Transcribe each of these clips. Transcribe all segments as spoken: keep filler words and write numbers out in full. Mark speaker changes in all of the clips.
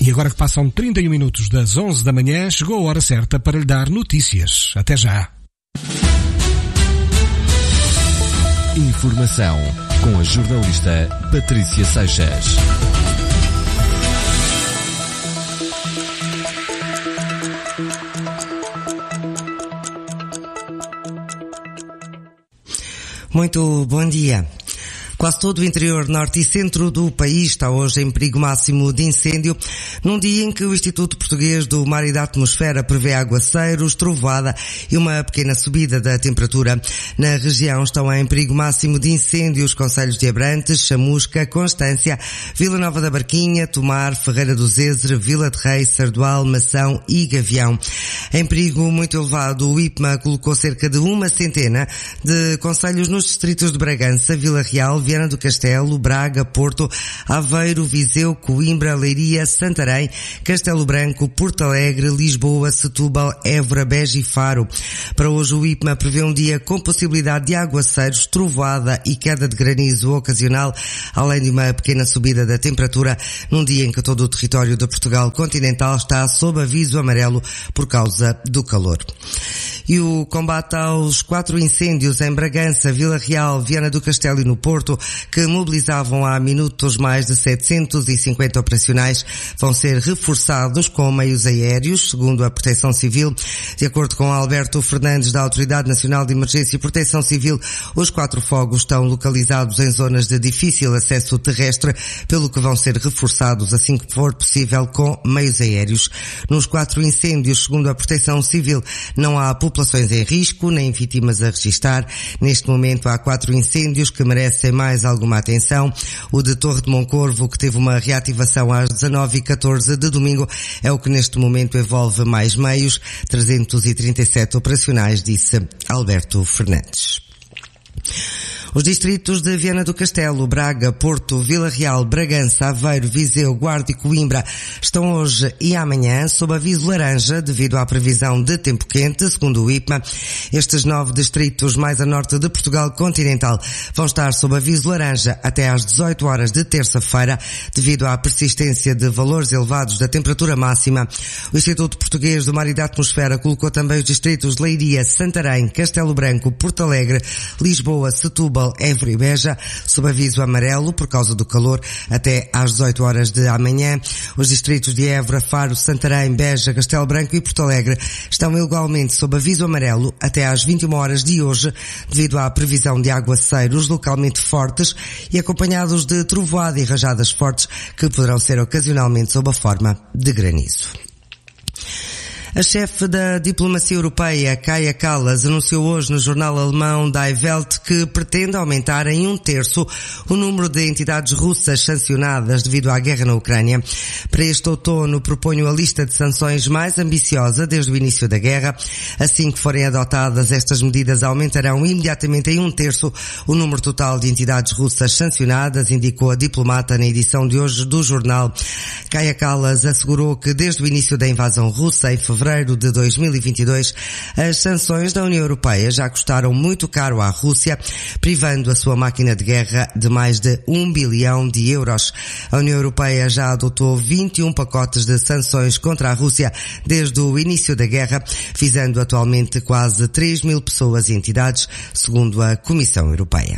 Speaker 1: E agora que passam trinta e um minutos das onze da manhã, chegou a hora certa para lhe dar notícias. Até já.
Speaker 2: Informação com a jornalista Patrícia Seixas.
Speaker 3: Muito bom dia. Quase todo o interior norte e centro do país está hoje em perigo máximo de incêndio, num dia em que o Instituto Português do Mar e da Atmosfera prevê aguaceiros, trovoada e uma pequena subida da temperatura. Na região estão em perigo máximo de incêndio os concelhos de Abrantes, Chamusca, Constância, Vila Nova da Barquinha, Tomar, Ferreira do Zezer, Vila de Reis, Sardual, Mação e Gavião. Em perigo muito elevado, o I P M A colocou cerca de uma centena de concelhos nos distritos de Bragança, Vila Real, Viana do Castelo, Braga, Porto, Aveiro, Viseu, Coimbra, Leiria, Santarém, Castelo Branco, Porto Alegre, Lisboa, Setúbal, Évora, Beja e Faro. Para hoje o I P M A prevê um dia com possibilidade de aguaceiros, trovoada e queda de granizo ocasional, além de uma pequena subida da temperatura, num dia em que todo o território de Portugal continental está sob aviso amarelo por causa do calor. E o combate aos quatro incêndios em Bragança, Vila Real, Viana do Castelo e no Porto, que mobilizavam há minutos mais de setecentos e cinquenta operacionais, vão ser reforçados com meios aéreos, segundo a Proteção Civil. De acordo com Alberto Fernandes, da Autoridade Nacional de Emergência e Proteção Civil, os quatro fogos estão localizados em zonas de difícil acesso terrestre, pelo que vão ser reforçados assim que for possível com meios aéreos. Nos quatro incêndios, segundo a Proteção Civil, não há populações em risco, nem vítimas a registar. Neste momento há quatro incêndios que merecem mais alguma atenção. O de Torre de Moncorvo, que teve uma reativação às dezanove e catorze de domingo, é o que neste momento envolve mais meios, trezentos e trinta e sete operacionais, disse Alberto Fernandes. Os distritos de Viana do Castelo, Braga, Porto, Vila Real, Bragança, Aveiro, Viseu, Guarda e Coimbra estão hoje e amanhã sob aviso laranja devido à previsão de tempo quente, segundo o I P M A. Estes nove distritos mais a norte de Portugal continental vão estar sob aviso laranja até às dezoito horas de terça-feira devido à persistência de valores elevados da temperatura máxima. O Instituto Português do Mar e da Atmosfera colocou também os distritos de Leiria, Santarém, Castelo Branco, Porto Alegre, Lisboa, Setúbal, Évora e Beja sob aviso amarelo por causa do calor até às dezoito horas de amanhã. Os distritos de Évora, Faro, Santarém, Beja, Castelo Branco e Porto Alegre estão igualmente sob aviso amarelo até às vinte e uma horas de hoje devido à previsão de aguaceiros localmente fortes e acompanhados de trovoada e rajadas fortes que poderão ser ocasionalmente sob a forma de granizo. A chefe da diplomacia europeia, Kaja Kallas, anunciou hoje no jornal alemão Die Welt que pretende aumentar em um terço o número de entidades russas sancionadas devido à guerra na Ucrânia. Para este outono, proponho a lista de sanções mais ambiciosa desde o início da guerra. Assim que forem adotadas, estas medidas aumentarão imediatamente em um terço o número total de entidades russas sancionadas, indicou a diplomata na edição de hoje do jornal. Kaja Kallas assegurou que desde o início da invasão russa, em fevereiro de dois mil e vinte e dois, as sanções da União Europeia já custaram muito caro à Rússia, privando a sua máquina de guerra de mais de um bilhão de euros. A União Europeia já adotou vinte e um pacotes de sanções contra a Rússia desde o início da guerra, visando atualmente quase três mil pessoas e entidades, segundo a Comissão Europeia.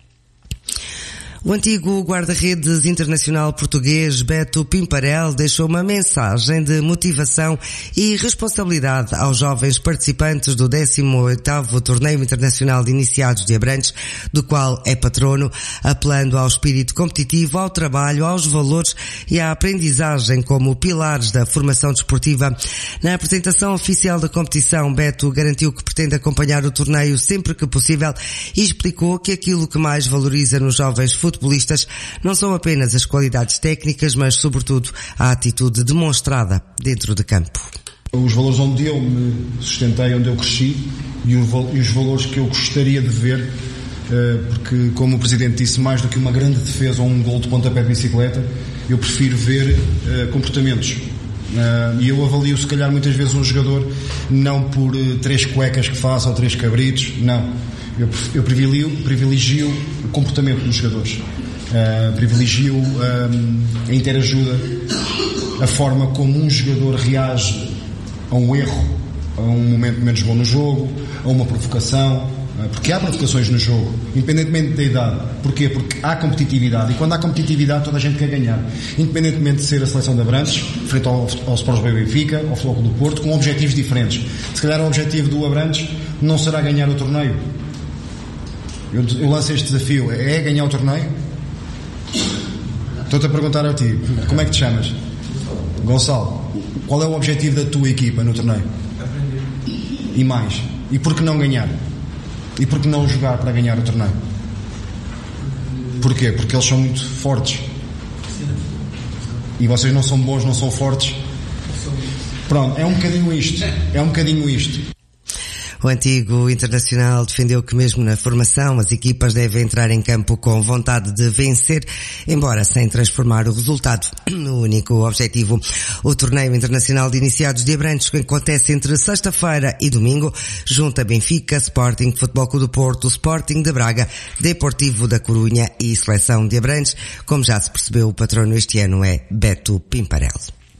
Speaker 3: O antigo guarda-redes internacional português Beto Pimparel deixou uma mensagem de motivação e responsabilidade aos jovens participantes do décimo oitavo Torneio Internacional de Iniciados de Abrantes, do qual é patrono, apelando ao espírito competitivo, ao trabalho, aos valores e à aprendizagem como pilares da formação desportiva. Na apresentação oficial da competição, Beto garantiu que pretende acompanhar o torneio sempre que possível e explicou que aquilo que mais valoriza nos jovens futebolistas não são apenas as qualidades técnicas, mas sobretudo a atitude demonstrada dentro de campo.
Speaker 4: Os valores onde eu me sustentei, onde eu cresci e os valores que eu gostaria de ver, porque como o Presidente disse, mais do que uma grande defesa ou um gol de pontapé de bicicleta, eu prefiro ver comportamentos. E eu avalio se calhar muitas vezes um jogador não por três cuecas que faça ou três cabritos, não. Eu, eu privilegio, privilegio o comportamento dos jogadores, uh, privilegio um, a interajuda a forma como um jogador reage a um erro, a um momento menos bom no jogo, a uma provocação, porque há provocações no jogo, independentemente da idade. Porquê? Porque há competitividade, e quando há competitividade toda a gente quer ganhar, independentemente de ser a seleção de Abrantes frente ao, ao Sport Benfica, ao Futebol Clube do Porto, com objetivos diferentes. Se calhar o objetivo do Abrantes não será ganhar o torneio. Eu, eu lanço este desafio, é ganhar o torneio? Estou-te a perguntar a ti, como é que te chamas? Gonçalo, qual é o objetivo da tua equipa no torneio? E mais, e por que não ganhar? E por que não jogar para ganhar o torneio? Porquê? Porque eles são muito fortes. E vocês não são bons, não são fortes. Pronto, é um bocadinho isto. É um bocadinho isto.
Speaker 3: O antigo internacional defendeu que mesmo na formação as equipas devem entrar em campo com vontade de vencer, embora sem transformar o resultado no único objetivo. O torneio internacional de iniciados de Abrantes, que acontece entre sexta-feira e domingo, junta Benfica, Sporting, Futebol Clube do Porto, Sporting de Braga, Deportivo da Corunha e Seleção de Abrantes. Como já se percebeu, o patrono este ano é Beto Pimparel.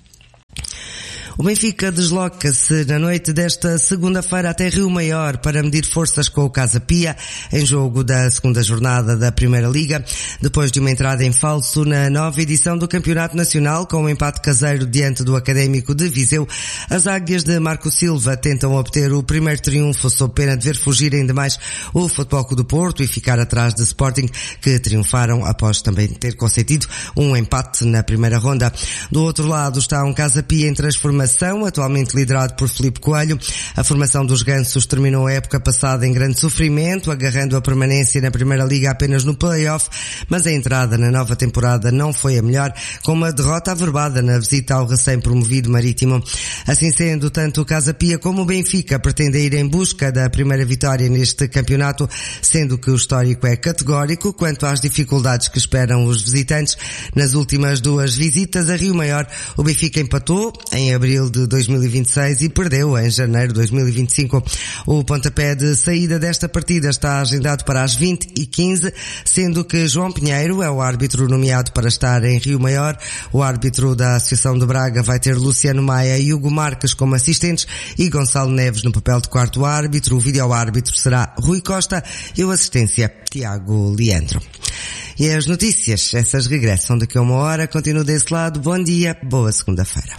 Speaker 3: O Benfica desloca-se na noite desta segunda-feira até Rio Maior para medir forças com o Casa Pia em jogo da segunda jornada da Primeira Liga, depois de uma entrada em falso na nova edição do Campeonato Nacional com um empate caseiro diante do Académico de Viseu. As águias de Marco Silva tentam obter o primeiro triunfo sob pena de ver fugirem demais o Futebol Clube do Porto e ficar atrás de Sporting, que triunfaram após também ter concedido um empate na primeira ronda. Do outro lado está um Casa Pia em transformação, atualmente liderado por Filipe Coelho. A formação dos gansos terminou a época passada em grande sofrimento, agarrando a permanência na Primeira Liga apenas no play-off, mas a entrada na nova temporada não foi a melhor, com uma derrota averbada na visita ao recém-promovido Marítimo. Assim sendo, tanto o Casa Pia como o Benfica pretendem ir em busca da primeira vitória neste campeonato, sendo que o histórico é categórico quanto às dificuldades que esperam os visitantes. Nas últimas duas visitas a Rio Maior, o Benfica empatou em abril de dois mil e vinte e seis e perdeu em janeiro de dois mil e vinte e cinco. O pontapé de saída desta partida está agendado para as vinte e quinze, sendo que João Pinheiro é o árbitro nomeado para estar em Rio Maior. O árbitro da Associação de Braga vai ter Luciano Maia e Hugo Marques como assistentes e Gonçalo Neves no papel de quarto árbitro. O vídeo-árbitro será Rui Costa e o assistência Tiago Leandro. E as notícias, essas regressam daqui a uma hora. Continuo desse lado. Bom dia, boa segunda-feira.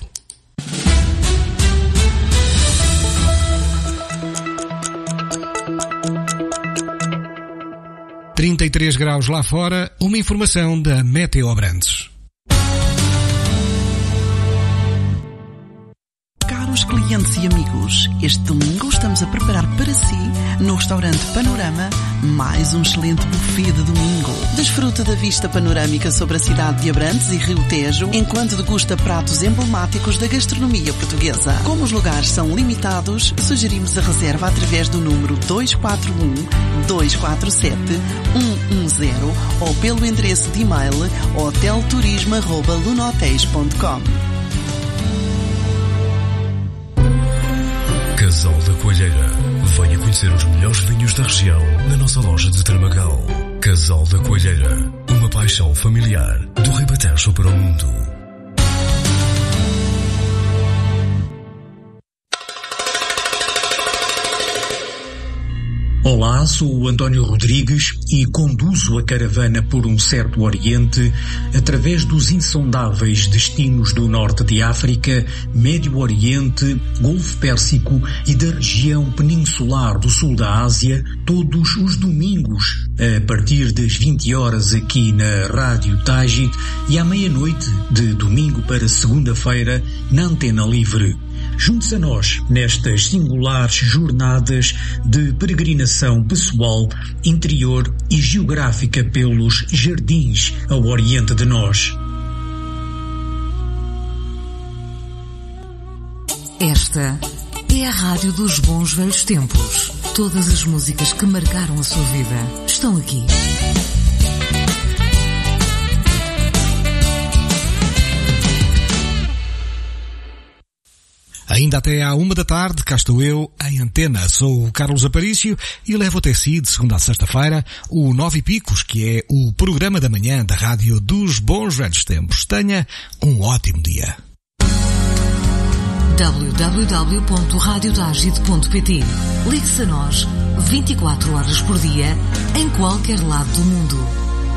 Speaker 1: trinta e três graus lá fora, uma informação da Meteo Abrantes.
Speaker 5: Caros clientes e amigos, este domingo estamos a preparar para si, no restaurante Panorama, mais um excelente buffet de domingo. Desfruta da vista panorâmica sobre a cidade de Abrantes e Rio Tejo, enquanto degusta pratos emblemáticos da gastronomia portuguesa. Como os lugares são limitados, sugerimos a reserva através do número dois quatro um, dois quatro sete, um um zero ou pelo endereço de e-mail hotelturismo arroba lunotéis ponto com.
Speaker 6: Casal da Coelheira. Venha conhecer os melhores vinhos da região na nossa loja de Tramagal. Casal da Coelheira. Uma paixão familiar do Ribatejo para o mundo.
Speaker 7: Olá, sou o António Rodrigues e conduzo a caravana por um certo Oriente através dos insondáveis destinos do Norte de África, Médio Oriente, Golfo Pérsico e da região peninsular do Sul da Ásia, todos os domingos, a partir das vinte horas aqui na Rádio Tajid e à meia-noite de domingo para segunda-feira na Antena Livre. Junte-se a nós nestas singulares jornadas de peregrinação pessoal, interior e geográfica pelos jardins ao oriente de nós.
Speaker 8: Esta é a Rádio dos Bons Velhos Tempos. Todas as músicas que marcaram a sua vida estão aqui.
Speaker 1: Ainda até à uma da tarde, cá estou eu, em antena. Sou o Carlos Aparício e levo até si, de segunda a sexta-feira, o Nove Picos, que é o programa da manhã da Rádio dos Bons Velhos Tempos. Tenha um ótimo dia.
Speaker 8: w w w ponto radio tagide ponto p t. Ligue-se a nós vinte e quatro horas por dia, em qualquer lado do mundo.